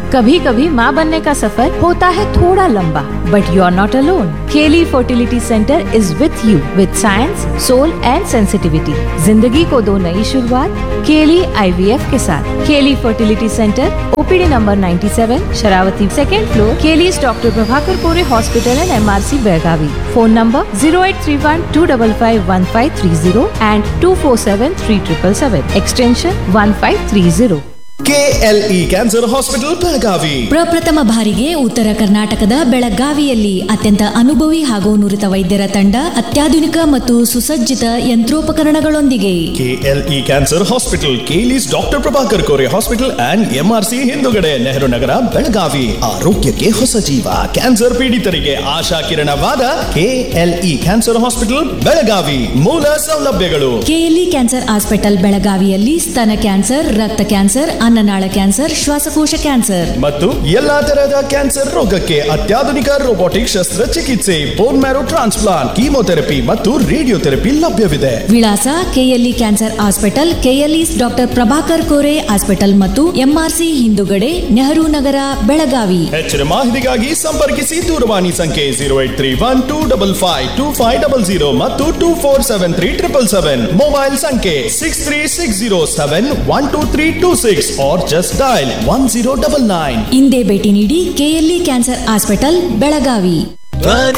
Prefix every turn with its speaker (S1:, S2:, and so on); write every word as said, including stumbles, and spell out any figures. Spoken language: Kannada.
S1: कभी कभी माँ बनने का सफर होता है थोड़ा लंबा, but you are not alone. केली fertility centre is with you with science, soul and sensitivity. जिंदगी को दो नई शुरुआत केली आईवीएफ के साथ। केली fertility centre, OPD number ninety-seven, Sharavati, second floor, केली डॉक्टर प्रभाकर कोरे hospital and MRC Belagavi. Phone number zero eight three one two five five one five three zero and two four seven three seven seven, extension one five three zero.
S2: KLE cancer hospital Belagavi
S3: ಪ್ರಪ್ರಥಮ ಬಾರಿಗೆ ಉತ್ತರ ಕರ್ನಾಟಕದ ಬೆಳಗಾವಿಯಲ್ಲಿ ಅತ್ಯಂತ ಅನುಭವಿ ಹಾಗೂ ನುರಿತ ವೈದ್ಯರ ತಂಡ, ಅತ್ಯಾಧುನಿಕ ಮತ್ತು ಸುಸಜ್ಜಿತ ಯಂತ್ರೋಪಕರಣಗಳೊಂದಿಗೆ.
S2: KLE cancer hospital, ಕೇಲಿಸ್ doctor Prabhakar Kore hospital and MRC ಹಿಂದುಗಡೆ, ನೆಹರು ನಗರ, ಬೆಳಗಾವಿ. ಆರೋಗ್ಯಕ್ಕೆ ಹೊಸ ಜೀವ, ಕ್ಯಾನ್ಸರ್ ಪೀಡಿತರಿಗೆ ಆಶಾ ಕಿರಣವಾದ ಕೆಎಲ್ಇ ಕ್ಯಾನ್ಸರ್ ಹಾಸ್ಪಿಟಲ್ ಬೆಳಗಾವಿ. ಮೂಲ ಸೌಲಭ್ಯಗಳು:
S3: ಕೆಎಲ್ಇ ಕ್ಯಾನ್ಸರ್ ಹಾಸ್ಪಿಟಲ್ ಬೆಳಗಾವಿಯಲ್ಲಿ ಸ್ತನ ಕ್ಯಾನ್ಸರ್, ರಕ್ತ ಕ್ಯಾನ್ಸರ್, ಅನ್ನನಾಳ ಕ್ಯಾನ್ಸರ್, ಶ್ವಾಸಕೋಶ ಕ್ಯಾನ್ಸರ್
S2: ಮತ್ತು ಎಲ್ಲಾ ತರಹದ ಕ್ಯಾನ್ಸರ್ ರೋಗಕ್ಕೆ ಅತ್ಯಾಧುನಿಕ ರೋಬೋಟಿಕ್ ಶಸ್ತ್ರಚಿಕಿತ್ಸೆ, ಬೋನ್ ಮ್ಯಾರೋ ಟ್ರಾನ್ಸ್ಪ್ಲಾಂಟ್, ಕೀಮೋಥೆರಪಿ ಮತ್ತು ರೇಡಿಯೋಥೆರಪಿ ಲಭ್ಯವಿದೆ.
S3: ವಿಳಾಸ: KLE cancer hospital, KLE doctor Prabhakar Kore hospital ಮತ್ತು ಎಂಆರ್ಸಿ ಹಿಂದುಗಡೆ, ನೆಹರು ನಗರ, ಬೆಳಗಾವಿ.
S2: ಹೆಚ್ಚಿನ ಮಾಹಿತಿಗಾಗಿ ಸಂಪರ್ಕಿಸಿ ದೂರವಾಣಿ ಸಂಖ್ಯೆ zero eight three one two double five two five double zero ಮತ್ತು two four seven three triple seven. Mobile ಸಂಖ್ಯೆ six three six zero seven one two three two six or just dial one zero nine nine.
S3: ಇಂದೇ ಭೇಟಿ ನೀಡಿ ಕೆಎಲ್ಇ ಕ್ಯಾನ್ಸರ್ ಹಾಸ್ಪಿಟಲ್ ಬೆಳಗಾವಿ.